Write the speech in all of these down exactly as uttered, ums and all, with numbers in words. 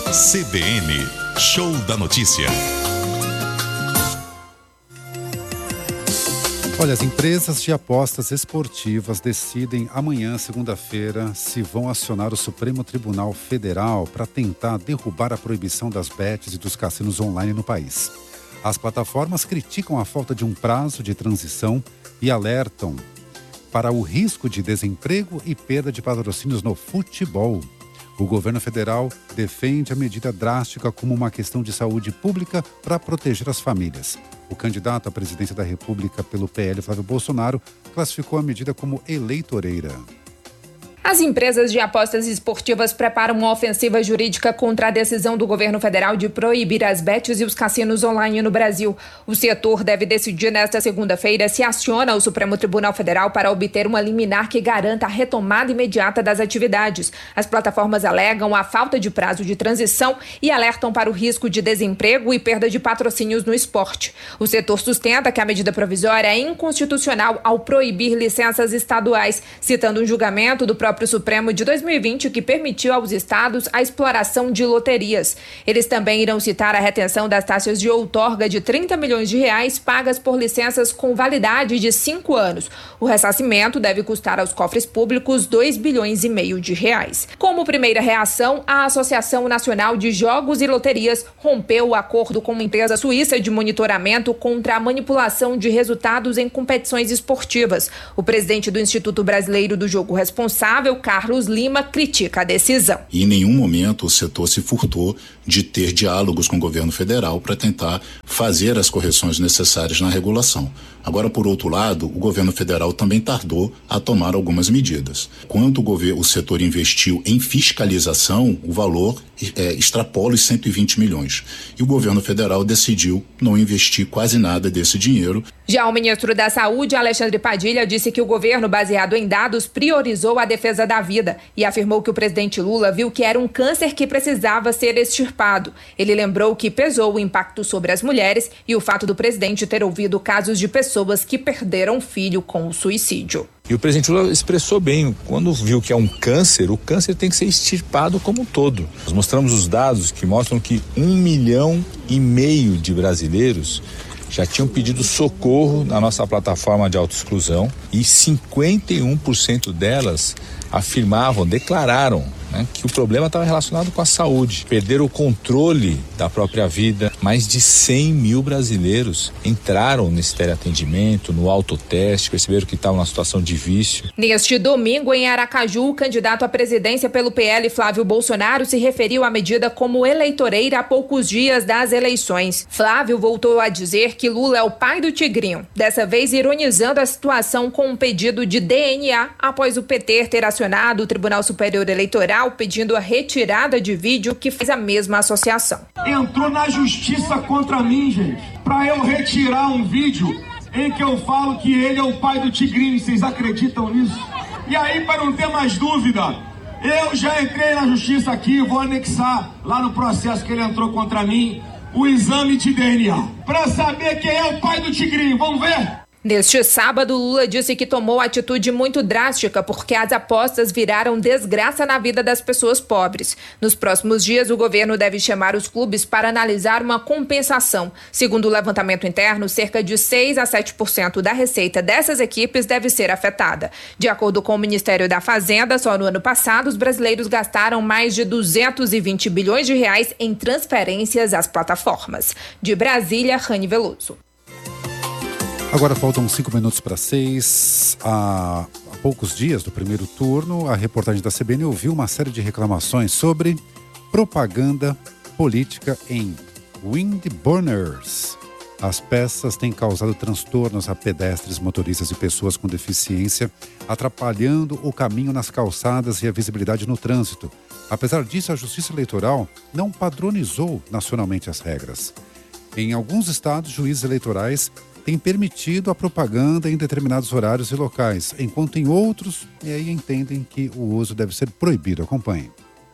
C B N, Show da Notícia. Olha, as empresas de apostas esportivas decidem amanhã, segunda-feira, se vão acionar o Supremo Tribunal Federal para tentar derrubar a proibição das bets e dos cassinos online no país. As plataformas criticam a falta de um prazo de transição e alertam para o risco de desemprego e perda de patrocínios no futebol. O governo federal defende a medida drástica como uma questão de saúde pública para proteger as famílias. O candidato à presidência da República pelo P L, Flávio Bolsonaro, classificou a medida como eleitoreira. As empresas de apostas esportivas preparam uma ofensiva jurídica contra a decisão do governo federal de proibir as bets e os cassinos online no Brasil. O setor deve decidir nesta segunda-feira se aciona o Supremo Tribunal Federal para obter uma liminar que garanta a retomada imediata das atividades. As plataformas alegam a falta de prazo de transição e alertam para o risco de desemprego e perda de patrocínios no esporte. O setor sustenta que a medida provisória é inconstitucional ao proibir licenças estaduais, citando um julgamento do próprio Supremo de dois mil e vinte que permitiu aos estados a exploração de loterias. Eles também irão citar a retenção das taxas de outorga de trinta milhões de reais pagas por licenças com validade de cinco anos. O ressarcimento deve custar aos cofres públicos dois bilhões e meio de reais. Como primeira reação, a Associação Nacional de Jogos e Loterias rompeu o acordo com uma empresa suíça de monitoramento contra a manipulação de resultados em competições esportivas. O presidente do Instituto Brasileiro do Jogo Responsável, Carlos Lima, critica a decisão. E em nenhum momento o setor se furtou de ter diálogos com o governo federal para tentar fazer as correções necessárias na regulação. Agora, por outro lado, o governo federal também tardou a tomar algumas medidas. Quando o, governo, o setor investiu em fiscalização, o valor é, extrapola os cento e vinte milhões. E o governo federal decidiu não investir quase nada desse dinheiro. Já o ministro da Saúde, Alexandre Padilha, disse que o governo, baseado em dados, priorizou a defesa da vida e afirmou que o presidente Lula viu que era um câncer que precisava ser extirpado. Ele lembrou que pesou o impacto sobre as mulheres e o fato do presidente ter ouvido casos de pessoas que perderam filho com o suicídio. E o presidente Lula expressou bem, quando viu que é um câncer, o câncer tem que ser extirpado como um todo. Nós mostramos os dados que mostram que um milhão e meio de brasileiros já tinham pedido socorro na nossa plataforma de autoexclusão e cinquenta e um por cento delas afirmavam, declararam, né, que o problema estava relacionado com a saúde. Perderam o controle da própria vida. Mais de cem mil brasileiros entraram nesse teleatendimento, no autoteste, perceberam que estavam numa situação de vício. Neste domingo, em Aracaju, o candidato à presidência pelo P L, Flávio Bolsonaro, se referiu à medida como eleitoreira há poucos dias das eleições. Flávio voltou a dizer que Lula é o pai do tigrinho, dessa vez ironizando a situação com um pedido de D N A após o P T ter acionado o Tribunal Superior Eleitoral pedindo a retirada de vídeo que fez a mesma associação. Entrou na justiça contra mim, gente, para eu retirar um vídeo em que eu falo que ele é o pai do tigrinho. Vocês acreditam nisso? E aí, para não ter mais dúvida, eu já entrei na justiça aqui, vou anexar lá no processo que ele entrou contra mim o exame de D N A, para saber quem é o pai do tigrinho. Vamos ver? Neste sábado, Lula disse que tomou atitude muito drástica porque as apostas viraram desgraça na vida das pessoas pobres. Nos próximos dias, o governo deve chamar os clubes para analisar uma compensação. Segundo o levantamento interno, cerca de seis a sete por cento da receita dessas equipes deve ser afetada. De acordo com o Ministério da Fazenda, só no ano passado, os brasileiros gastaram mais de duzentos e vinte bilhões de reais em transferências às plataformas. De Brasília, Rani Veloso. Agora faltam cinco minutos para seis. Há, há poucos dias do primeiro turno, a reportagem da C B N ouviu uma série de reclamações sobre propaganda política em windburners. As peças têm causado transtornos a pedestres, motoristas e pessoas com deficiência, atrapalhando o caminho nas calçadas e a visibilidade no trânsito. Apesar disso, a Justiça Eleitoral não padronizou nacionalmente as regras. Em alguns estados, juízes eleitorais têm permitido a propaganda em determinados horários e locais, enquanto em outros, e aí entendem que o uso deve ser proibido. Acompanhe.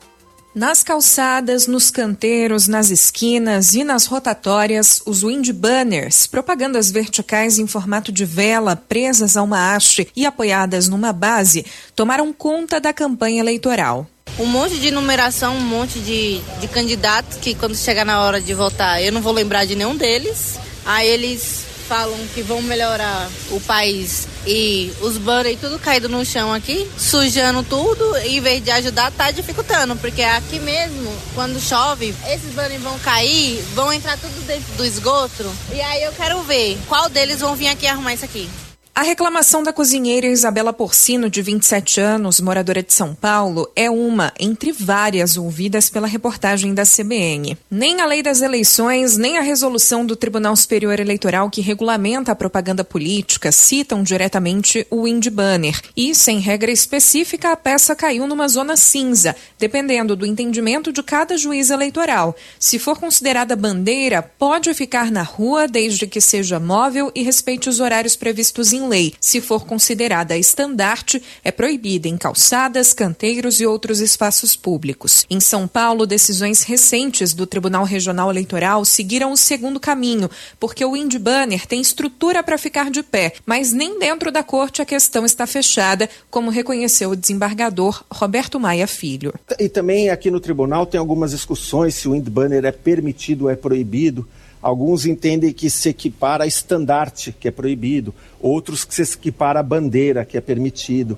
Nas calçadas, nos canteiros, nas esquinas e nas rotatórias, os windburners, propagandas verticais em formato de vela presas a uma haste e apoiadas numa base, tomaram conta da campanha eleitoral. um monte de numeração, um monte de, de candidatos que quando chegar na hora de votar eu não vou lembrar de nenhum deles. Aí eles falam que vão melhorar o país e os banners tudo caído no chão aqui, sujando tudo, e em vez de ajudar, tá dificultando, porque aqui mesmo, quando chove, esses banners vão cair, vão entrar tudo dentro do esgoto, e aí eu quero ver qual deles vão vir aqui arrumar isso aqui. A reclamação da cozinheira Isabela Porcino, de vinte e sete anos, moradora de São Paulo, é uma entre várias ouvidas pela reportagem da C B N. Nem a lei das eleições, nem a resolução do Tribunal Superior Eleitoral que regulamenta a propaganda política citam diretamente o Wind Banner. E, sem regra específica, a peça caiu numa zona cinza, dependendo do entendimento de cada juiz eleitoral. Se for considerada bandeira, pode ficar na rua desde que seja móvel e respeite os horários previstos em lei. Se for considerada estandarte, é proibida em calçadas, canteiros e outros espaços públicos. Em São Paulo, decisões recentes do Tribunal Regional Eleitoral seguiram o segundo caminho, porque o Wind Banner tem estrutura para ficar de pé, mas nem dentro da corte a questão está fechada, como reconheceu o desembargador Roberto Maia Filho. E também aqui no tribunal tem algumas discussões se o Wind Banner é permitido ou é proibido. Alguns entendem que se equipara a estandarte, que é proibido. Outros que se equipara a bandeira, que é permitido.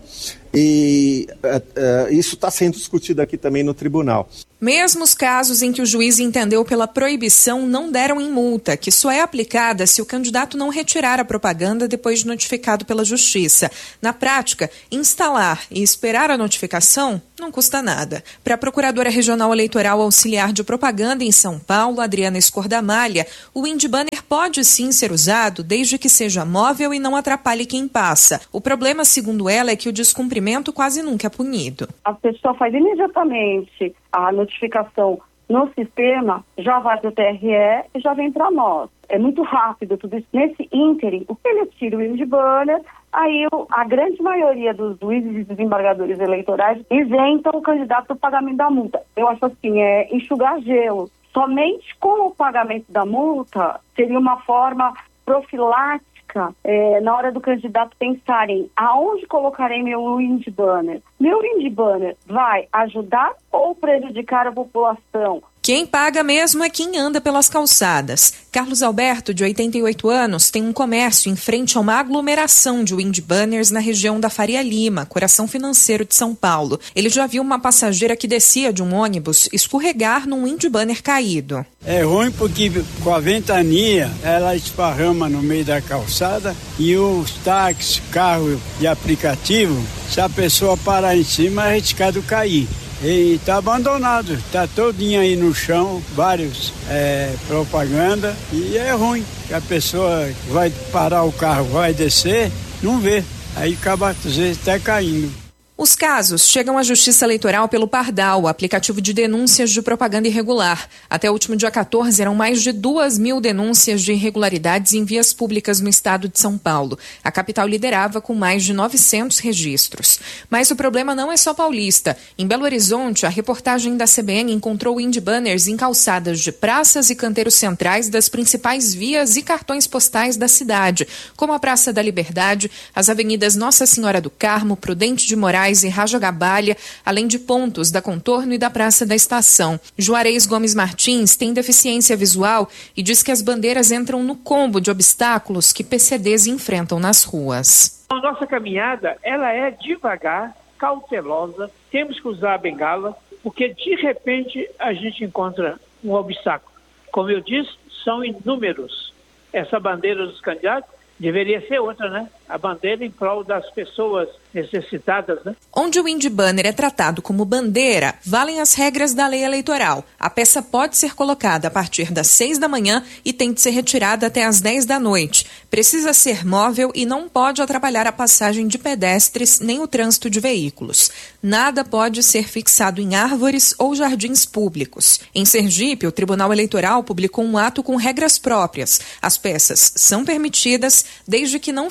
E uh, uh, isso está sendo discutido aqui também no tribunal. Mesmo os casos em que o juiz entendeu pela proibição não deram em multa, que só é aplicada se o candidato não retirar a propaganda depois de notificado pela Justiça. Na prática, instalar e esperar a notificação não custa nada. Para a Procuradora Regional Eleitoral Auxiliar de Propaganda em São Paulo, Adriana Escordamalha, o Wind Banner pode sim ser usado desde que seja móvel e não atrapalhe quem passa. O problema, segundo ela, é que o descumprimento quase nunca é punido. A pessoa faz imediatamente a notificação no sistema, já vai para o T R E e já vem para nós. É muito rápido tudo isso. Nesse ínterim, o que ele tira o Wind Banner, aí a grande maioria dos juízes e desembargadores eleitorais isentam o candidato do pagamento da multa. Eu acho assim, é enxugar gelo. Somente com o pagamento da multa seria uma forma profilática, é, na hora do candidato pensarem aonde colocarei meu Wind Banner. Meu Wind Banner vai ajudar ou prejudicar a população? Quem paga mesmo é quem anda pelas calçadas. Carlos Alberto, de oitenta e oito anos, tem um comércio em frente a uma aglomeração de Wind Banners na região da Faria Lima, coração financeiro de São Paulo. Ele já viu uma passageira que descia de um ônibus escorregar num Wind Banner caído. É ruim porque com a ventania ela esparrama no meio da calçada e os táxis, carro e aplicativo, se a pessoa parar em cima é arriscado cair. E está abandonado, está todinho aí no chão, vários é, propaganda, e é ruim, que a pessoa vai parar o carro, vai descer, não vê, aí acaba às vezes até caindo. Os casos chegam à Justiça Eleitoral pelo Pardal, aplicativo de denúncias de propaganda irregular. Até o último dia quatorze, eram mais de duas mil denúncias de irregularidades em vias públicas no estado de São Paulo. A capital liderava com mais de novecentos registros. Mas o problema não é só paulista. Em Belo Horizonte, a reportagem da C B N encontrou Wind Banners em calçadas de praças e canteiros centrais das principais vias e cartões postais da cidade, como a Praça da Liberdade, as avenidas Nossa Senhora do Carmo, Prudente de Moraes e Raja Gabalha, além de pontos da Contorno e da Praça da Estação. Juarez Gomes Martins tem deficiência visual e diz que as bandeiras entram no combo de obstáculos que P C Ds enfrentam nas ruas. A nossa caminhada, ela é devagar, cautelosa, temos que usar a bengala, porque de repente a gente encontra um obstáculo. Como eu disse, são inúmeros. Essa bandeira dos candidatos deveria ser outra, né? A bandeira em prol das pessoas necessitadas, né? Onde o Wind Banner é tratado como bandeira, valem as regras da lei eleitoral. A peça pode ser colocada a partir das seis da manhã e tem de ser retirada até as dez da noite. Precisa ser móvel e não pode atrapalhar a passagem de pedestres nem o trânsito de veículos. Nada pode ser fixado em árvores ou jardins públicos. Em Sergipe, o Tribunal Eleitoral publicou um ato com regras próprias. As peças são permitidas desde que não fiquem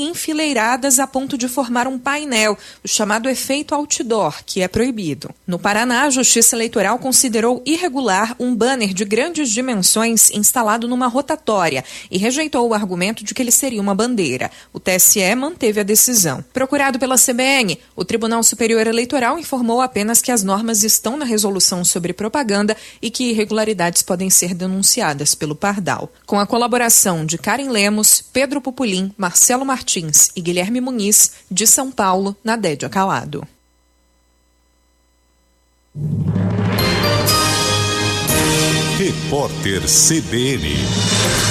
ficarem enfileiradas a ponto de formar um painel, o chamado efeito outdoor, que é proibido. No Paraná, a Justiça Eleitoral considerou irregular um banner de grandes dimensões instalado numa rotatória e rejeitou o argumento de que ele seria uma bandeira. O T S E manteve a decisão. Procurado pela C B N, o Tribunal Superior Eleitoral informou apenas que as normas estão na resolução sobre propaganda e que irregularidades podem ser denunciadas pelo Pardal. Com a colaboração de Karen Lemos, Pedro Pupulim, Marcelo Martins e Guilherme Muniz, de São Paulo, Nadédia Calado. Repórter C B N.